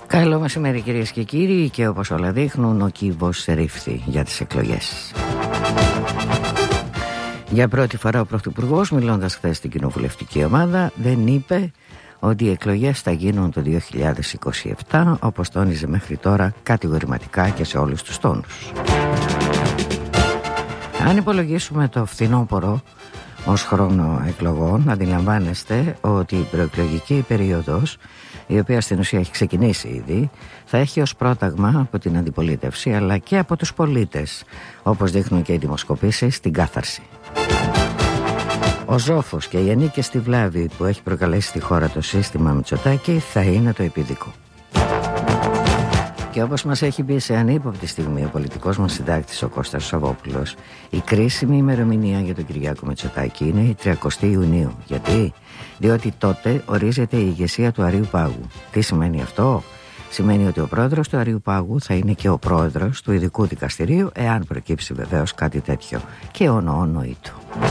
Καλό μεσημέρι κυρίες και κύριοι, και όπως όλα δείχνουν ο κύβος ρήφθη για τις εκλογές. Για πρώτη φορά ο Πρωθυπουργός, μιλώντας χθες στην κοινοβουλευτική ομάδα, δεν είπε ότι οι εκλογές θα γίνουν το 2027, όπως τόνιζε μέχρι τώρα κατηγορηματικά και σε όλους τους τόνους. Αν υπολογίσουμε το φθινόπωρο ως χρόνο εκλογών, αντιλαμβάνεστε ότι η προεκλογική περίοδος, η οποία στην ουσία έχει ξεκινήσει ήδη, θα έχει ως πρόταγμα από την αντιπολίτευση αλλά και από τους πολίτες, όπως δείχνουν και οι δημοσκοπήσεις, την κάθαρση. Ο ζόφος και η ανίκαιστη βλάβη που έχει προκαλέσει στη χώρα το σύστημα Μητσοτάκη θα είναι το επίδικο. Και όπως μας έχει πει σε ανύποπτη στιγμή ο πολιτικός μας συντάκτης ο Κώστας Σαββόπουλος, η κρίσιμη ημερομηνία για τον Κυριάκο Μητσοτάκη είναι η 30η Ιουνίου. Γιατί? Διότι τότε ορίζεται η ηγεσία του Αρείου Πάγου. Τι σημαίνει αυτό? Σημαίνει ότι ο πρόεδρος του Αρείου Πάγου θα είναι και ο πρόεδρος του ειδικού δικαστηρίου, εάν προκύψει βεβαίως κάτι τέτοιο. Και ονοονοήτου.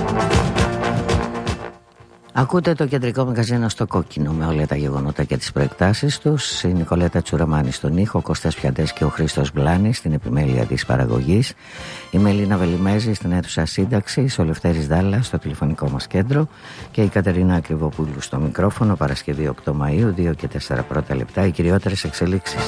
Ακούτε το κεντρικό μαγαζίνο στο κόκκινο με όλα τα γεγονότα και τις προεκτάσεις τους. Η Νικολέτα Τσουραμάνη στον ήχο, ο Κώστας Πιαντές και ο Χρήστος Μπλάνης στην επιμέλεια της παραγωγής. Η Μελίνα Βελιμέζη στην αίθουσα σύνταξης, ο Λευτέρης Δάλλας στο τηλεφωνικό μας κέντρο και η Κατερίνα Ακριβοπούλου στο μικρόφωνο. Παρασκευή 8 Μαΐου, 2 και 4 πρώτα λεπτά, οι κυριότερες εξελίξεις.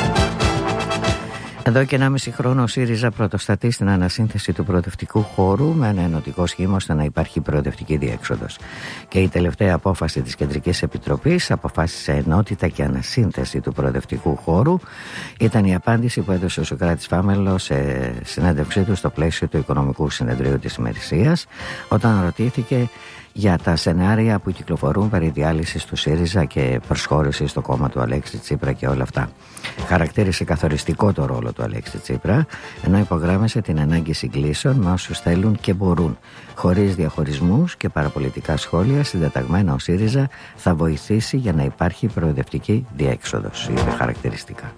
Εδώ και 1,5 χρόνο ο ΣΥΡΙΖΑ πρωτοστατεί στην ανασύνθεση του προοδευτικού χώρου με ένα ενωτικό σχήμα ώστε να υπάρχει προοδευτική διέξοδος. Και η τελευταία απόφαση της Κεντρικής Επιτροπής αποφάσισε ενότητα και ανασύνθεση του προοδευτικού χώρου. Ήταν η απάντηση που έδωσε ο Σωκράτης Φάμελος σε συνέντευξή του στο πλαίσιο του Οικονομικού Συνεδρίου της ημερησίας, όταν ρωτήθηκε για τα σενάρια που κυκλοφορούν περί διάλυσης του ΣΥΡΙΖΑ και προσχώρηση στο κόμμα του Αλέξη Τσίπρα και όλα αυτά. Χαρακτήρισε καθοριστικό το ρόλο του Αλέξη Τσίπρα, ενώ υπογράμμισε την ανάγκη συγκλήσεων με όσους θέλουν και μπορούν. Χωρίς διαχωρισμούς και παραπολιτικά σχόλια, συντεταγμένα ο ΣΥΡΙΖΑ θα βοηθήσει για να υπάρχει προοδευτική διέξοδος, είπε χαρακτηριστικά.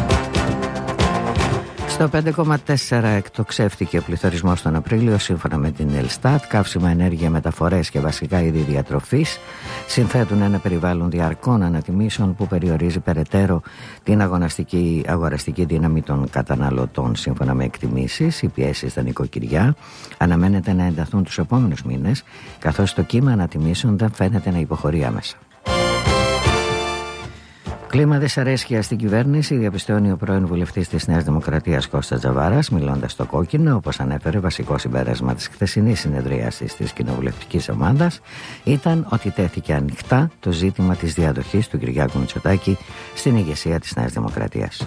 Στο 5,4 εκτοξεύτηκε ο πληθωρισμός τον Απρίλιο σύμφωνα με την Ελστάτ. Καύσιμα, ενέργεια, μεταφορές και βασικά είδη διατροφής συνθέτουν ένα περιβάλλον διαρκών ανατιμήσεων που περιορίζει περαιτέρω την αγοραστική δύναμη των καταναλωτών. Σύμφωνα με εκτιμήσεις, οι πιέσεις στα νοικοκυριά αναμένεται να ενταθούν τους επόμενους μήνες, καθώς το κύμα ανατιμήσεων δεν φαίνεται να υποχωρεί άμεσα. Κλίμα δυσαρέσκεια στην κυβέρνηση διαπιστώνει ο πρώην βουλευτής της Νέας Δημοκρατίας Κώστας Τζαβάρας, μιλώντας στο κόκκινο. Όπως ανέφερε, βασικό συμπέρασμα της χθεσινής συνεδρίασης της κοινοβουλευτικής ομάδας ήταν ότι τέθηκε ανοιχτά το ζήτημα της διαδοχής του Κυριάκου Μητσοτάκη στην ηγεσία της Νέας Δημοκρατίας.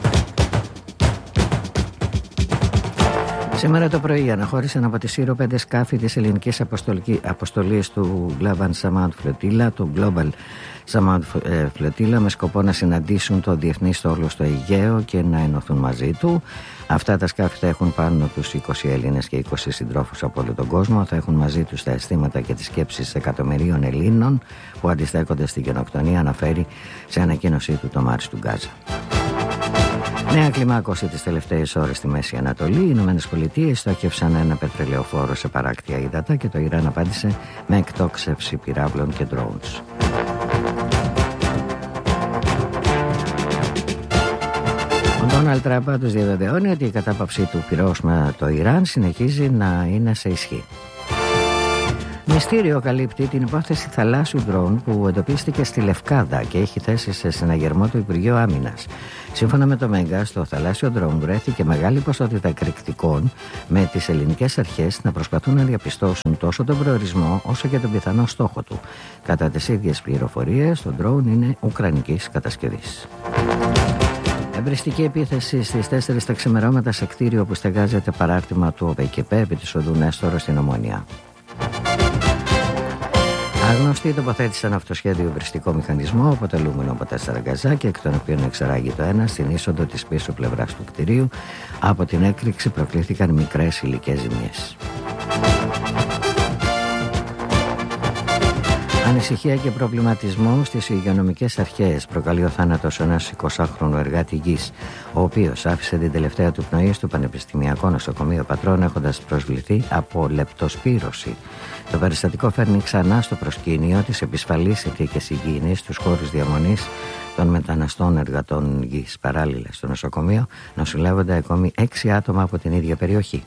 Σήμερα το πρωί αναχώρησαν από τη Σύρο 5 σκάφη της ελληνικής αποστολής του Global Samad Flotilla, το Global Samad Flotilla, με σκοπό να συναντήσουν το διεθνή στόλο στο Αιγαίο και να ενωθούν μαζί του. Αυτά τα σκάφη θα έχουν πάνω τους 20 Έλληνες και 20 συντρόφους από όλο τον κόσμο. Θα έχουν μαζί τους τα αισθήματα και τις σκέψεις εκατομμυρίων Ελλήνων που αντιστέκονται στην γενοκτονία, αναφέρει σε ανακοίνωσή του το Μάρις του Γκάζα. Νέα κλιμάκωση τις τελευταίες ώρες στη Μέση Ανατολή. Οι Ηνωμένες Πολιτείες στόχευσαν ένα πετρελαιοφόρο σε παράκτια ύδατα και το Ιράν απάντησε με εκτόξευση πυράβλων και drones. Ο Ντόναλντ Τραμπ τους διαβεβαιώνει ότι η κατάπαυση του πυρός με το Ιράν συνεχίζει να είναι σε ισχύ. Μυστήριο καλύπτει την υπόθεση θαλάσσιου ντρόουν που εντοπίστηκε στη Λευκάδα και έχει θέσει σε συναγερμό το Υπουργείο Άμυνας. Σύμφωνα με το Μέγκα, στο θαλάσσιο ντρόουν βρέθηκε μεγάλη ποσότητα εκρηκτικών, με τις ελληνικές αρχές να προσπαθούν να διαπιστώσουν τόσο τον προορισμό όσο και τον πιθανό στόχο του. Κατά τις ίδιες πληροφορίες, το ντρόουν είναι ουκρανικής κατασκευής. Εμπριστική επίθεση στις 4 τα ξημερώματα σε κτίριο που στεγάζεται παράρτημα του ΟΠΕΚΕΠΕ επί της οδού Νέστορο στην Ομόνια. Άγνωστοι τοποθέτησαν αυτοσχέδιο εμπριστικό μηχανισμό αποτελούμενο από 4 γκαζάκια, εκ των οποίων εξεράγει το ένα στην είσοδο της πίσω πλευράς του κτηρίου. Από την έκρηξη προκλήθηκαν μικρές υλικές ζημιές. Ανησυχία και προβληματισμό στις υγειονομικές αρχές προκαλεί ο θάνατος ενός 20χρονου εργάτη γης, ο οποίος άφησε την τελευταία του πνοή στο Πανεπιστημιακό Νοσοκομείο Πατρών έχοντας προσβληθεί από λεπτοσπύρωση. Το περιστατικό φέρνει ξανά στο προσκήνιο τις επισφαλείς συνθήκες υγιεινής στους χώρους διαμονής των μεταναστών εργατών γης. Παράλληλα, στο νοσοκομείο νοσηλεύονται ακόμη 6 άτομα από την ίδια περιοχή.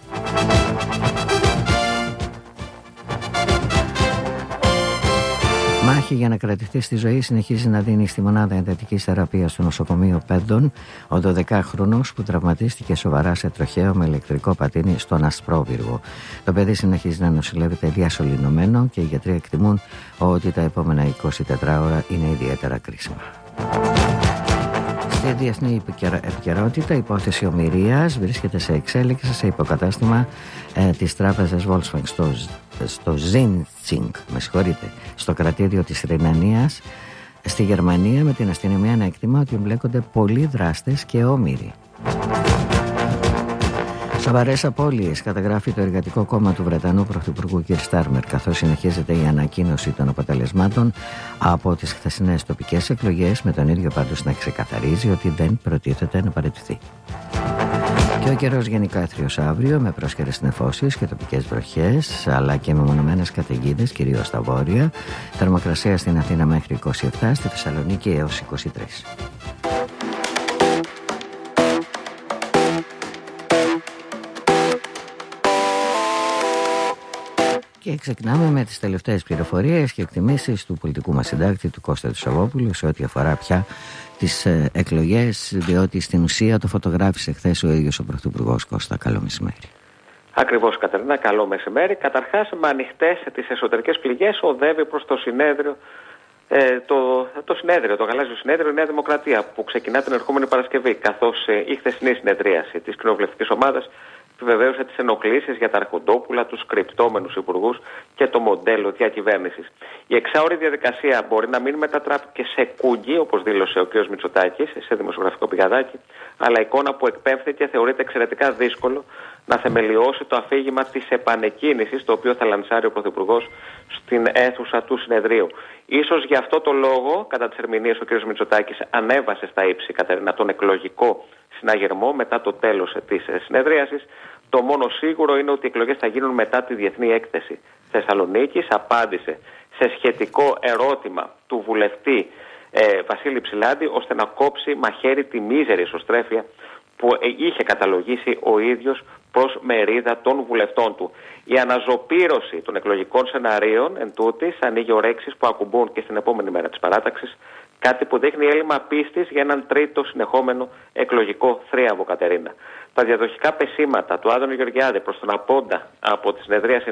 Μάχη για να κρατηθεί στη ζωή συνεχίζει να δίνει στη μονάδα εντατικής θεραπείας του νοσοκομείου Πέντων ο 12χρονος που τραυματίστηκε σοβαρά σε τροχαίο με ηλεκτρικό πατίνι στον Ασπρόβυργο. Το παιδί συνεχίζει να νοσηλεύεται διασωληνωμένο και οι γιατροί εκτιμούν ότι τα επόμενα 24 ώρα είναι ιδιαίτερα κρίσιμα. Στη διεθνή επικαιρότητα, η υπόθεση ομηρίας βρίσκεται σε εξέλιξη σε υποκατάστημα της τράπεζας Volkswagen στο Zinzing, στο κρατήριο της Ρινανίας στη Γερμανία, με την αστυνομία να εκτιμά ότι εμπλέκονται πολλοί δράστες και όμηροι. Σοβαρές απώλειες καταγράφει το Εργατικό Κόμμα του Βρετανού Πρωθυπουργού κ. Στάρμερ, καθώς συνεχίζεται η ανακοίνωση των αποτελεσμάτων από τις χθεσινές τοπικές εκλογές, με τον ίδιο πάντως να ξεκαθαρίζει ότι δεν προτίθεται να παραιτηθεί. Και ο καιρός γενικά έθριος αύριο, με πρόσχερες νεφώσεις και τοπικές βροχές, αλλά και μεμονωμένες καταιγίδες, κυρίως στα βόρεια. Θερμοκρασία στην Αθήνα μέχρι 27, στη Θεσσαλονίκη έως 23. Και ξεκινάμε με τις τελευταίες πληροφορίες και εκτιμήσεις του πολιτικού μας συντάκτη, του Κώστα του Σαββόπουλου, σε ό,τι αφορά πια τις εκλογές, διότι στην ουσία το φωτογράφησε χθες ο ίδιος ο Πρωθυπουργός. Κώστα, καλό μεσημέρι. Ακριβώς, Κατερίνα, καλό μεσημέρι. Καταρχάς, με ανοιχτές τις εσωτερικές πληγές οδεύει προς το συνέδριο, το γαλάζιο συνέδριο Νέα Δημοκρατία, που ξεκινά την ερχόμενη Παρασκευή, καθώς η χθεσινή συνεδρίαση της κοινοβουλευτικής ομάδας επιβεβαίωσε τις ενοχλήσεις για τα αρχοντόπουλα, τους κρυπτόμενους υπουργούς και το μοντέλο διακυβέρνησης. Η εξάωρη διαδικασία μπορεί να μην μετατράπηκε σε κούγκι, όπως δήλωσε ο κ. Μητσοτάκης σε δημοσιογραφικό πηγαδάκι, αλλά η εικόνα που εκπέμφθηκε θεωρείται εξαιρετικά δύσκολο να θεμελιώσει το αφήγημα της επανεκκίνησης, το οποίο θα λανσάρει ο Πρωθυπουργός στην αίθουσα του συνεδρίου. Ίσως γι' αυτό το λόγο, κατά τις ερμηνείες, ο κ. Μητσοτάκης ανέβασε στα ύψη, Κατερίνα, τον εκλογικό συναγερμό μετά το τέλος της συνεδρίασης. Το μόνο σίγουρο είναι ότι οι εκλογές θα γίνουν μετά τη διεθνή έκθεση Θεσσαλονίκης. Απάντησε σε σχετικό ερώτημα του βουλευτή Βασίλη Ψηλάντη, ώστε να κόψει μαχαίρι τη μίζερη ισοστρέφεια που είχε καταλογίσει ο ίδιος προς μερίδα των βουλευτών του. Η αναζωπήρωση των εκλογικών σεναρίων εν τούτης ανοίγει ορέξεις που ακουμπούν και στην επόμενη μέρα της παράταξης, κάτι που δείχνει έλλειμμα πίστης για έναν τρίτο συνεχόμενο εκλογικό θρίαμβο, Κατερίνα. Τα διαδοχικά πεσήματα του Άδωνη Γεωργιάδη προς τον απόντα από τη συνεδρίαση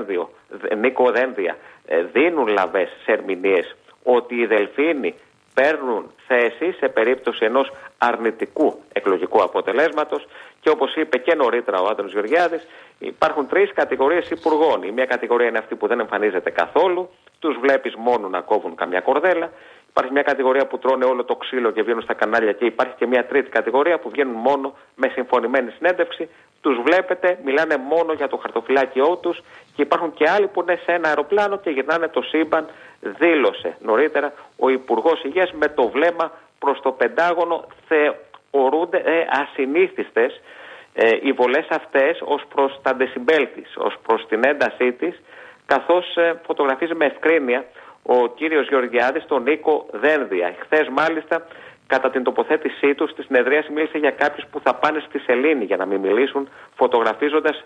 Νίκο Δένδια δίνουν λαβές σε ερμηνείες ότι οι Δελφίνοι παίρνουν θέση σε περίπτωση ενός αρνητικού εκλογικού αποτελέσματος, και όπως είπε και νωρίτερα ο Άδωνης Γεωργιάδης, υπάρχουν 3 κατηγορίες υπουργών. Η μία κατηγορία είναι αυτή που δεν εμφανίζεται καθόλου, τους βλέπεις μόνο να κόβουν καμιά κορδέλα. Υπάρχει μια κατηγορία που τρώνε όλο το ξύλο και βγαίνουν στα κανάλια, και υπάρχει και μια τρίτη κατηγορία που βγαίνουν μόνο με συμφωνημένη συνέντευξη. Τους βλέπετε, μιλάνε μόνο για το χαρτοφυλάκιό τους, και υπάρχουν και άλλοι που είναι σε ένα αεροπλάνο και γυρνάνε το σύμπαν, δήλωσε νωρίτερα ο Υπουργός Υγείας με το βλέμμα προς το Πεντάγωνο. Θεωρούνται ασυνήθιστες οι βολές αυτές ως προς τα ντεσιμπέλ της, ως προς την έντασή της, καθώς φωτογραφίζει με ευκρίνεια ο κύριος Γεωργιάδης τον Νίκο Δένδια. Χθες μάλιστα, κατά την τοποθέτησή του στη συνεδρίαση, μίλησε για κάποιους που θα πάνε στη σελήνη για να μην μιλήσουν, φωτογραφίζοντας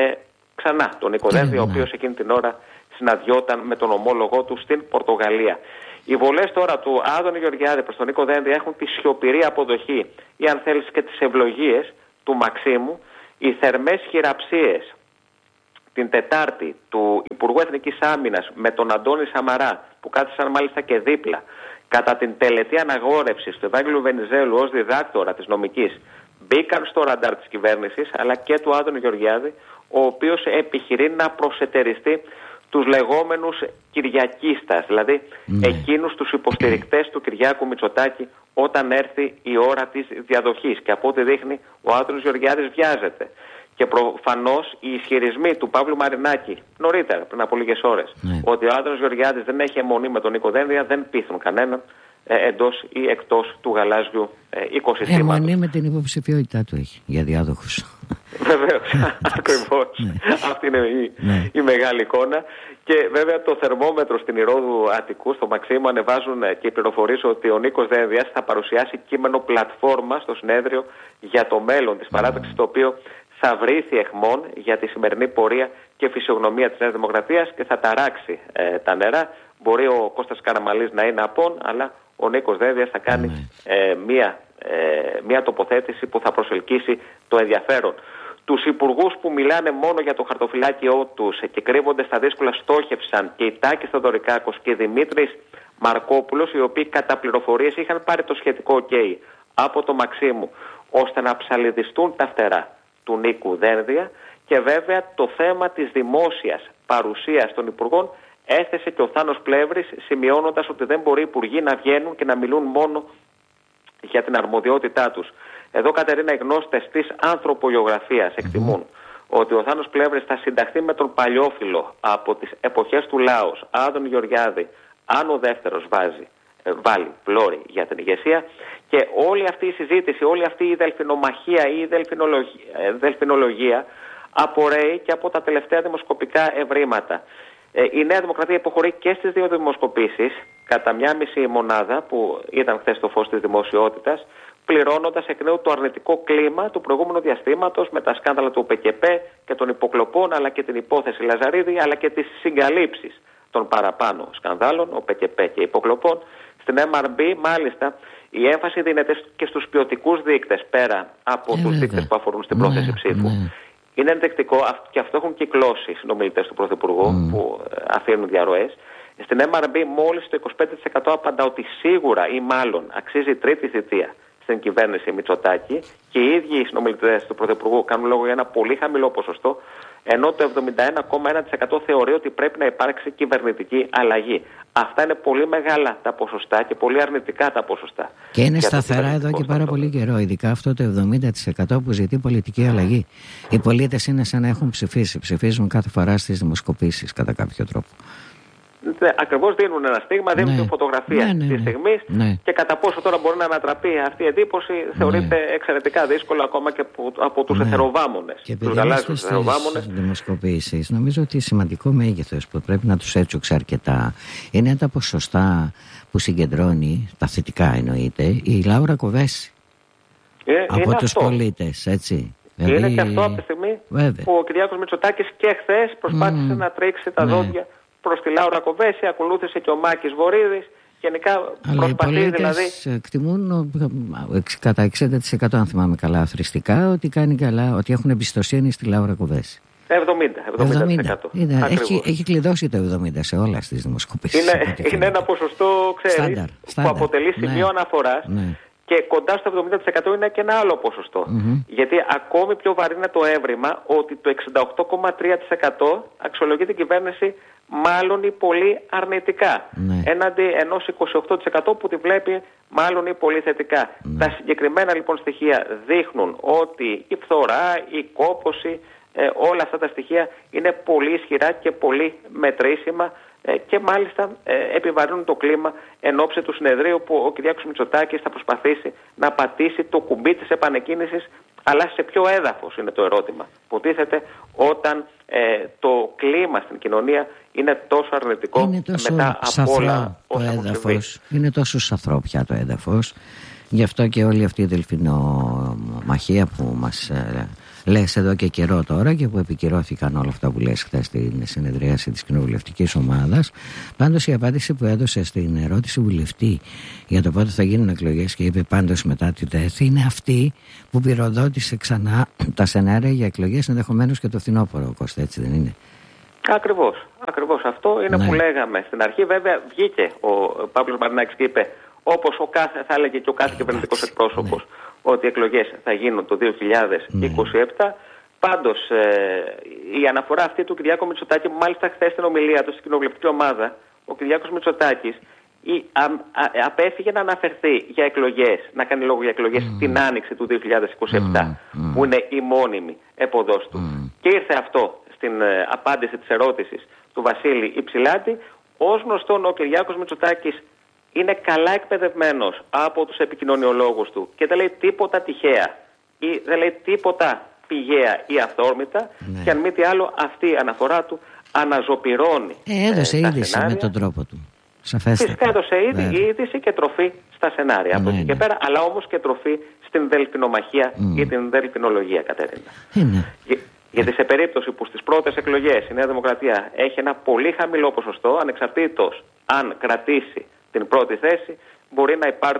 ξανά τον Νίκο Δένδια, ο οποίος εκείνη την ώρα συναντιόταν με τον ομόλογό του στην Πορτογαλία. Οι βολές τώρα του Άδωνη Γεωργιάδη προς τον Νίκο Δένδια έχουν τη σιωπηρή αποδοχή, ή αν θέλεις και τις ευλογίες του Μαξίμου. Οι θερμές χειραψίες την Τετάρτη του Υπουργού Εθνικής Άμυνας με τον Αντώνη Σαμαρά, που κάθισαν μάλιστα και δίπλα, κατά την τελετή αναγόρευση του Ευάγγελου Βενιζέλου ως διδάκτορα της νομικής, μπήκαν στο ραντάρ της κυβέρνησης, αλλά και του Άδωνη Γεωργιάδη, ο οποίος επιχειρεί να προσετεριστεί τους λεγόμενους Κυριακίστας, δηλαδή εκείνους τους υποστηρικτές του Κυριάκου Μητσοτάκη όταν έρθει η ώρα της διαδοχής. Και από ό,τι δείχνει, ο Άδωνης Γεωργιάδης βιάζεται. Και προφανώς οι ισχυρισμοί του Παύλου Μαρινάκη νωρίτερα, πριν από λίγες ώρες, ότι ο Άδωνης Γεωργιάδης δεν έχει αιμονή με τον Νίκο Δένδια, δεν πείθουν κανέναν εντός ή εκτός του γαλάζιου οικοσυστήματος. Αιμονή με την υποψηφιότητά του έχει για διάδοχους. Βεβαίως, ακριβώς. Αυτή είναι η μεγάλη εικόνα. Και βέβαια το θερμόμετρο στην Ηρώδου Αττικού, στο Μαξίμου, ανεβάζουν και οι πληροφορίες ότι ο Νίκος Δένδιας θα παρουσιάσει κείμενο πλατφόρμα στο συνέδριο για το μέλλον της παράταξης, το οποίο θα βρήθει αιχμών για τη σημερινή πορεία και φυσιογνωμία της Νέας Δημοκρατίας και θα ταράξει τα νερά. Μπορεί ο Κώστας Καραμανλής να είναι απόν, αλλά ο Νίκος Δένδιας θα κάνει μία τοποθέτηση που θα προσελκύσει το ενδιαφέρον. Τους υπουργούς που μιλάνε μόνο για το χαρτοφυλάκιό τους και κρύβονται στα δύσκολα στόχευσαν και η Τάκης Θεοδωρικάκος και Δημήτρης Μαρκόπουλος, οι οποίοι κατά πληροφορίες είχαν πάρει το σχετικό OK από το Μαξίμου, ώστε να ψαλιδιστούν τα φτερά του Νίκου Δένδια. Και βέβαια το θέμα της δημόσιας παρουσίας των υπουργών έθεσε και ο Θάνος Πλεύρης, σημειώνοντας ότι δεν μπορεί οι υπουργοί να βγαίνουν και να μιλούν μόνο για την αρμοδιότητά τους. Εδώ, Κατερίνα, οι γνώστες της ανθρωπογεωγραφίας εκτιμούν ότι ο Θάνος Πλεύρης θα συνταχθεί με τον παλιόφιλο από τις εποχές του Λάος, Άδωνη Γεωργιάδη, αν ο δεύτερος βάλει πλώρη για την ηγεσία. Και όλη αυτή η συζήτηση, όλη αυτή η δελφινομαχία ή η δελφινολογία απορρέει και από τα τελευταία δημοσκοπικά ευρήματα. Η Νέα Δημοκρατία υποχωρεί και στις δύο δημοσκοπήσεις κατά 1,5 μονάδα που ήταν χθες στο φως της δημοσιότητας, πληρώνοντας εκ νέου το αρνητικό κλίμα του προηγούμενου διαστήματος με τα σκάνδαλα του ΠΚΠ και των υποκλοπών, αλλά και την υπόθεση Λαζαρίδη, αλλά και τις συγκαλύψεις των παραπάνω σκανδάλων, ο ΠΚΠ και υποκλοπών. Στην MRB, μάλιστα, η έμφαση δίνεται και στους ποιοτικούς δείκτες πέρα από τους δείκτες που αφορούν στην πρόθεση ψήφου. Είναι ενδεικτικό, και αυτό έχουν κυκλώσει οι συνομιλητές του Πρωθυπουργού που αφήνουν διαρροές. Στην MRB μόλις το 25% απαντά ότι σίγουρα ή μάλλον αξίζει τρίτη θητεία στην κυβέρνηση Μητσοτάκη, και οι ίδιοι οι συνομιλητές του Πρωθυπουργού κάνουν λόγο για ένα πολύ χαμηλό ποσοστό, ενώ το 71,1% θεωρεί ότι πρέπει να υπάρξει κυβερνητική αλλαγή. Αυτά είναι πολύ μεγάλα τα ποσοστά και πολύ αρνητικά τα ποσοστά. Και είναι σταθερά εδώ και πάρα πολύ καιρό, ειδικά αυτό το 70% που ζητεί πολιτική αλλαγή. Οι πολίτες είναι σαν να έχουν ψηφίσει. Ψηφίζουν κάθε φορά στις δημοσκοπήσεις κατά κάποιο τρόπο. Ακριβώς δίνουν ένα στίγμα, δίνουν τη φωτογραφία της στιγμής και κατά πόσο τώρα μπορεί να ανατραπεί αυτή η εντύπωση θεωρείται εξαιρετικά δύσκολο ακόμα και από τους εθεροβάμονες. Και επειδή είμαστε στις δημοσκοπήσεις, νομίζω ότι σημαντικό μέγεθος που πρέπει να τους έτσουξε αρκετά είναι τα ποσοστά που συγκεντρώνει, τα θετικά εννοείται, η Λάουρα Κοβέση από τους πολίτες, έτσι. Είναι και αυτό από τη στιγμή που ο Κυριάκος Μητσοτάκης και χθες προσπάθησε να τρίξει τα δόντια προς τη Λάουρα Κοβέση, ακολούθησε και ο Μάκης Βορίδης. Γενικά προσπαθεί οι δηλαδή. Εκτιμούν κατά 60%, αν θυμάμαι καλά, αθρηστικά, ότι κάνει καλά, ότι έχουν εμπιστοσύνη στη Λάουρα Κοβέση. 70%. Έχει κλειδώσει το 70% σε όλα τις δημοσκοπήσεις. Είναι ένα ποσοστό, ξέρεις, που αποτελεί σημείο αναφοράς. Και κοντά στο 70% είναι και ένα άλλο ποσοστό. Γιατί ακόμη πιο βαρύ είναι το έβριμα ότι το 68,3% αξιολογεί την κυβέρνηση μάλλον ή πολύ αρνητικά. Έναντι ενός 28% που τη βλέπει μάλλον ή πολύ θετικά. Τα συγκεκριμένα λοιπόν στοιχεία δείχνουν ότι η φθορά, η κόπωση, όλα αυτά τα στοιχεία είναι πολύ ισχυρά και πολύ μετρήσιμα και μάλιστα επιβαρύνουν το κλίμα εν ώψη του συνεδρίου που ο Κυριάκος Μητσοτάκης θα προσπαθήσει να πατήσει το κουμπί της επανεκκίνησης, αλλά σε ποιο έδαφος είναι το ερώτημα που τίθεται όταν το κλίμα στην κοινωνία είναι τόσο αρνητικό, είναι τόσο μετά από όλα το έδαφος. Είναι τόσο σαθρό πια το έδαφος. Γι' αυτό και όλη αυτή η δελφινομαχία που μας λες εδώ και καιρό τώρα και που επικυρώθηκαν όλα αυτά που λες χθες στην συνεδρίαση της κοινοβουλευτικής ομάδας. Πάντως η απάντηση που έδωσε στην ερώτηση βουλευτή για το πότε θα γίνουν εκλογές και είπε πάντως μετά τη ΔΕΘ είναι αυτή που πυροδότησε ξανά τα σενάρια για εκλογές, ενδεχομένως και το φθινόπωρο, Κώστα, έτσι δεν είναι? Ακριβώς αυτό είναι που λέγαμε στην αρχή. Βέβαια βγήκε ο Παύλος Μαρινάκης και είπε, όπως θα έλεγε και ο κάθε κυβερνητικός εκπρόσωπος, ότι οι εκλογές θα γίνουν το 2027. Πάντως η αναφορά αυτή του Κυριάκου Μητσοτάκη, μάλιστα χθες στην ομιλία του στην κοινοβουλευτική ομάδα, ο Κυριάκος Μητσοτάκης απέφυγε να αναφερθεί για εκλογές, να κάνει λόγο για εκλογές την άνοιξη του 2027, που είναι η μόνιμη εποδός του. Και ήρθε αυτό στην απάντηση της ερώτησης του Βασίλη Υψηλάτη. Ως γνωστόν, ο Κυριάκος Μητσοτάκης είναι καλά εκπαιδευμένος από τους επικοινωνιολόγους του και δεν λέει τίποτα τυχαία ή δεν λέει τίποτα πηγαία ή αυθόρμητα, και αν μη τι άλλο αυτή η αναφορά του αναζωπυρώνει έδωσε είδηση με τον τρόπο του. Φυσικά έδωσε είδηση και τροφή στα σενάρια από εκεί και πέρα, αλλά όμως και τροφή στην δελφινομαχία ή την δελφινολογία, Κατερίνα. Γιατί σε περίπτωση που στις πρώτες εκλογές η Νέα Δημοκρατία έχει ένα πολύ χαμηλό ποσοστό, ανεξαρτήτως αν κρατήσει την πρώτη θέση, μπορεί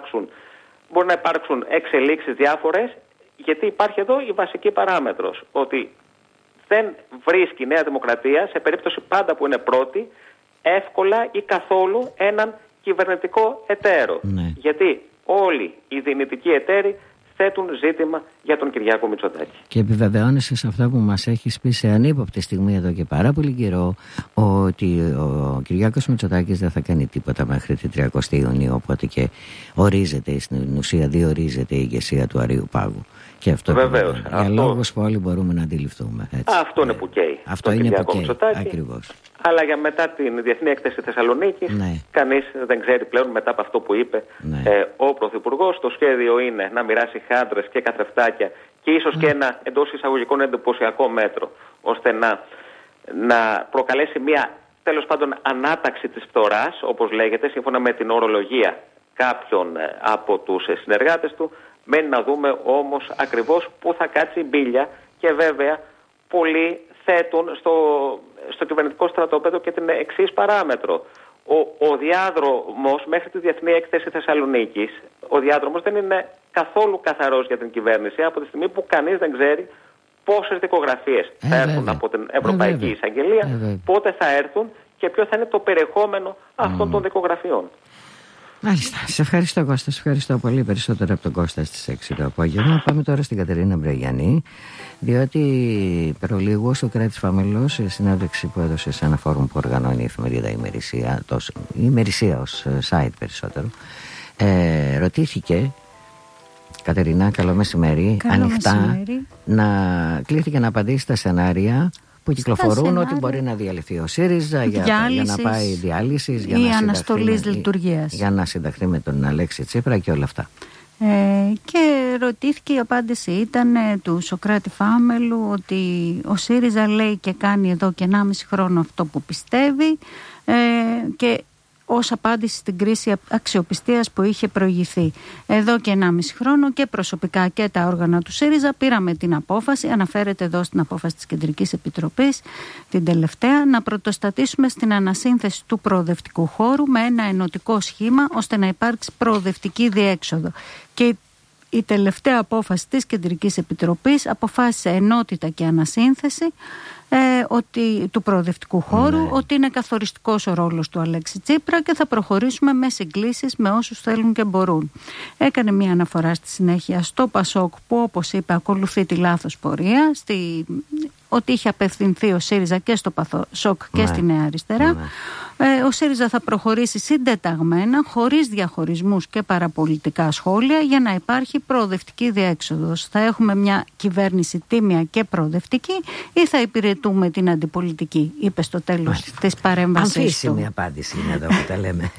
να υπάρξουν εξελίξεις διάφορες, γιατί υπάρχει εδώ η βασική παράμετρος, ότι δεν βρίσκει η Νέα Δημοκρατία, σε περίπτωση πάντα που είναι πρώτη, εύκολα ή καθόλου έναν κυβερνητικό εταίρο. Γιατί όλοι οι δυνητικοί εταίροι θέτουν ζήτημα για τον Κυριάκο Μητσοτάκη. Και επιβεβαιώνεσαι σε αυτά που μας έχεις πει σε ανύποπτη στιγμή εδώ και πάρα πολύ καιρό, ότι ο Κυριάκος Μητσοτάκης δεν θα κάνει τίποτα μέχρι την 30η Ιουνίου, οπότε και ορίζεται, στην ουσία διορίζεται η ηγεσία του Αρείου Πάγου. Και αυτό βεβαίως. Για λόγους που όλοι μπορούμε να αντιληφθούμε. Έτσι. Αυτό είναι που καίει. Αυτό είναι που καίει. Ακριβώς. Αλλά για μετά την Διεθνή Έκθεση Θεσσαλονίκης, κανείς δεν ξέρει πλέον μετά από αυτό που είπε ο Πρωθυπουργός. Το σχέδιο είναι να μοιράσει χάντρες και καθρεφτάκια και ίσως και ένα εντός εισαγωγικών εντυπωσιακό μέτρο, ώστε να προκαλέσει μια τέλος πάντων ανάταξη της φθοράς, όπως λέγεται, σύμφωνα με την ορολογία κάποιων από τους συνεργάτες του. Μένει να δούμε όμως ακριβώς πού θα κάτσει η μπίλια, και βέβαια πολλοί θέτουν στο κυβερνητικό στρατόπεδο και την εξής παράμετρο. Ο διάδρομος μέχρι τη Διεθνή Έκθεση Θεσσαλονίκης, ο διάδρομος δεν είναι καθόλου καθαρός για την κυβέρνηση, από τη στιγμή που κανείς δεν ξέρει πόσες δικογραφίες θα έρθουν από την Ευρωπαϊκή Εισαγγελία, πότε θα έρθουν και ποιο θα είναι το περιεχόμενο αυτών των δικογραφιών. Μάλιστα. Σε ευχαριστώ, Κώστα. Σε ευχαριστώ πολύ, περισσότερο από τον Κώστα στις 6 το απόγευμα. Πάμε τώρα στην Κατερίνα Μπραγιανή, διότι προλίγου στο Κράτης Φαμελός, η συνέντευξη που έδωσε σε ένα φόρουμ που οργανώνει η εφημερίδα η Ημερησία ως site περισσότερο, ρωτήθηκε, Κατερίνα, καλό μεσημέρι, ανοιχτά, κλήθηκε να απαντήσει στα σενάρια που κυκλοφορούν, ότι μπορεί να διαλυθεί ο ΣΥΡΙΖΑ για να πάει διάλυσης ή αναστολής λειτουργίας, για να συνταχθεί με τον Αλέξη Τσίπρα και όλα αυτά. Και ρωτήθηκε, η απάντηση ήταν του Σωκράτη Φάμελου ότι ο ΣΥΡΙΖΑ λέει και κάνει εδώ και 1,5 χρόνο αυτό που πιστεύει, και ως απάντηση στην κρίση αξιοπιστίας που είχε προηγηθεί. Εδώ και 1,5 χρόνο και προσωπικά και τα όργανα του ΣΥΡΙΖΑ πήραμε την απόφαση, αναφέρεται εδώ στην απόφαση της Κεντρικής Επιτροπής, την τελευταία, να πρωτοστατήσουμε στην ανασύνθεση του προοδευτικού χώρου με ένα ενωτικό σχήμα, ώστε να υπάρξει προοδευτική διέξοδο. Και η τελευταία απόφαση της Κεντρικής Επιτροπής αποφάσισε ενότητα και ανασύνθεση του προοδευτικού χώρου, ότι είναι καθοριστικός ο ρόλος του Αλέξη Τσίπρα και θα προχωρήσουμε με συγκλήσεις με όσους θέλουν και μπορούν. Έκανε μια αναφορά στη συνέχεια στο Πασόκ, που όπως είπε ακολουθεί τη λάθος πορεία, ότι είχε απευθυνθεί ο ΣΥΡΙΖΑ και στο Πασόκ και στη Νέα Αριστερά. Ο ΣΥΡΙΖΑ θα προχωρήσει συντεταγμένα, χωρίς διαχωρισμούς και παραπολιτικά σχόλια, για να υπάρχει προοδευτική διέξοδος. Θα έχουμε μια κυβέρνηση τίμια και προοδευτική, ή θα υπηρετούμε την αντιπολιτική, είπε στο τέλος της παρέμβασης του. Αμφίσιμη απάντηση είναι εδώ που τα λέμε.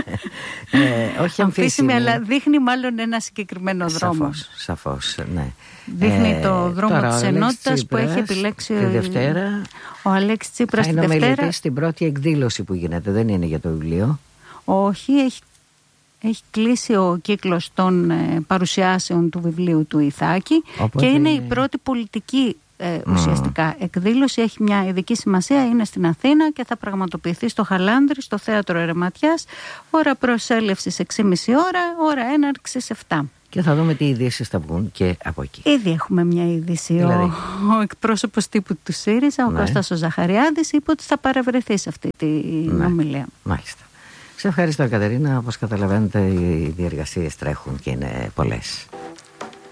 Όχι αμφίσιμη, αλλά δείχνει μάλλον ένα συγκεκριμένο δρόμο. Σαφώς, ναι. Δείχνει το δρόμο της ενότητας που έχει επιλέξει ο Αλέξης Τσίπρας τη Δευτέρα. Είναι ομιλητής στην πρώτη εκδήλωση που γίνεται, δεν είναι για το βιβλίο. Όχι, έχει κλείσει ο κύκλος των παρουσιάσεων του βιβλίου του Ιθάκη. Οπότε... και είναι η πρώτη πολιτική ουσιαστικά εκδήλωση. Έχει μια ειδική σημασία, είναι στην Αθήνα και θα πραγματοποιηθεί στο Χαλάνδρη, στο Θέατρο Ερεματιάς, ώρα προσέλευσης 6,5 ώρα έναρξης 7. Και θα δούμε τι ειδήσεις θα βγουν και από εκεί. Ήδη έχουμε μια είδηση. Δηλαδή... Ο εκπρόσωπος τύπου του ΣΥΡΙΖΑ, ο Κώστας ο Ζαχαριάδης, είπε ότι θα παρευρεθεί σε αυτή την ομιλία. Μάλιστα. Σε ευχαριστώ, Κατερίνα. Όπως καταλαβαίνετε, οι διεργασίες τρέχουν και είναι πολλές.